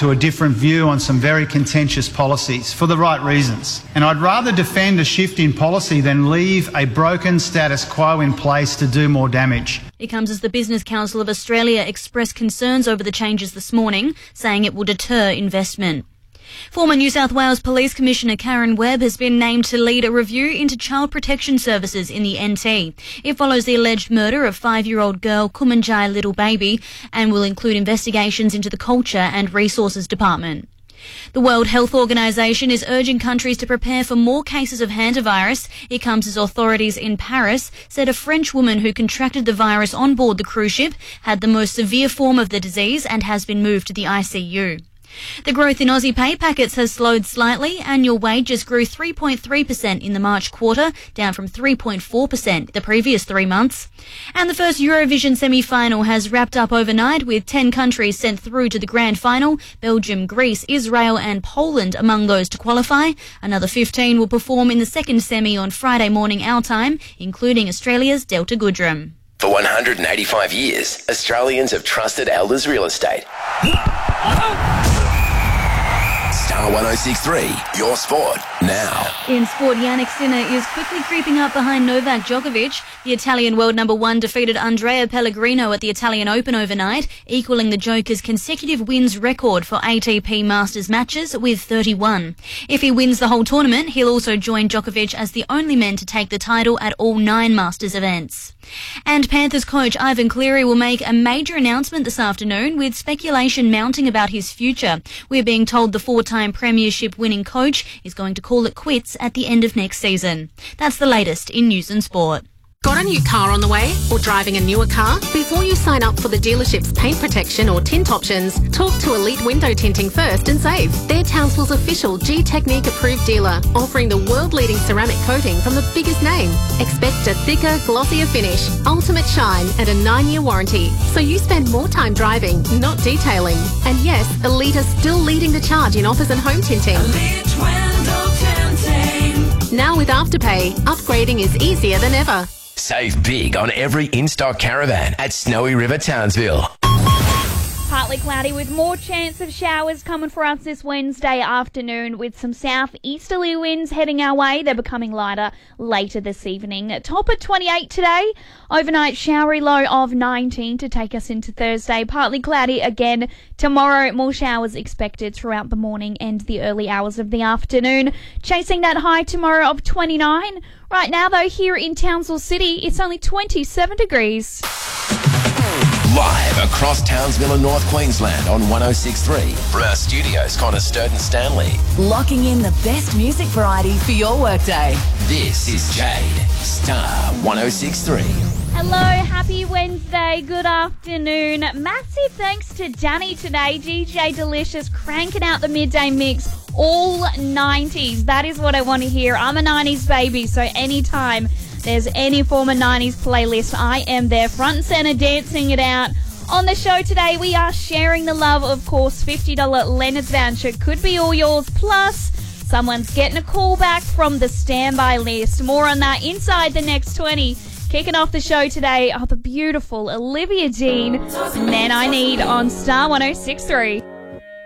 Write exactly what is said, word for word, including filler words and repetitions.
to a different view on some very contentious policies for the right reasons. And I'd rather defend a shift in policy than leave a broken status quo in place to do more damage. It comes as the Business Council of Australia expressed concerns over the changes this morning, saying it will deter investment. Former New South Wales Police Commissioner Karen Webb has been named to lead a review into child protection services in the N T. It follows the alleged murder of five-year-old girl Kumanjai Little Baby and will include investigations into the Culture and Resources Department. The World Health Organization is urging countries to prepare for more cases of hantavirus. It comes as authorities in Paris said a French woman who contracted the virus on board the cruise ship had the most severe form of the disease and has been moved to the I C U. The growth in Aussie pay packets has slowed slightly. Annual wages grew three point three percent in the March quarter, down from three point four percent the previous three months. And the first Eurovision semi-final has wrapped up overnight with ten countries sent through to the grand final. Belgium, Greece, Israel and Poland among those to qualify. Another fifteen will perform in the second semi on Friday morning our time, including Australia's Delta Goodrem. For one hundred eighty-five years, Australians have trusted Elders Real Estate. Star one oh six point three, your sport, now. In sport, Jannik Sinner is quickly creeping up behind Novak Djokovic. The Italian world number one defeated Andrea Pellegrino at the Italian Open overnight, equaling the Joker's consecutive wins record for A T P Masters matches with thirty-one. If he wins the whole tournament, he'll also join Djokovic as the only man to take the title at all nine Masters events. And Panthers coach Ivan Cleary will make a major announcement this afternoon, with speculation mounting about his future. We're being told the four-time premiership winning coach is going to call it quits at the end of next season. That's the latest in news and sport. Got a new car on the way or driving a newer car? Before you sign up for the dealership's paint protection or tint options, talk to Elite Window Tinting first and save. They're Townsville's official G-Technique approved dealer, offering the world-leading ceramic coating from the biggest name. Expect a thicker, glossier finish, ultimate shine and a nine-year warranty. So you spend more time driving, not detailing. And yes, Elite are still leading the charge in offers and home tinting. Elite Window Tinting. Now with Afterpay, upgrading is easier than ever. Save big on every in-stock caravan at Snowy River Townsville. Partly cloudy with more chance of showers coming for us this Wednesday afternoon, with some southeasterly winds heading our way. They're becoming lighter later this evening. Top at twenty-eight today. Overnight showery low of nineteen to take us into Thursday. Partly cloudy again tomorrow. More showers expected throughout the morning and the early hours of the afternoon. Chasing that high tomorrow of twenty-nine. Right now, though, here in Townsville City, it's only twenty-seven degrees. Live across Townsville and North Queensland on one oh six point three. From our studios, Connor Sturton Stanley. Locking in the best music variety for your workday. This is Jade, Star one oh six point three. Hello, happy Wednesday, good afternoon. Massive thanks to Danny today, D J Delicious, cranking out the midday mix, all nineties. That is what I want to hear. I'm a nineties baby, so anytime there's any form of nineties playlist, I am there front and center dancing it out. On the show today, we are sharing the love, of course. fifty dollars Leonard's voucher could be all yours, plus someone's getting a call back from the standby list. More on that inside the next twenty. Kicking off the show today are the beautiful Olivia Dean, Men I Need on Star one oh six point three.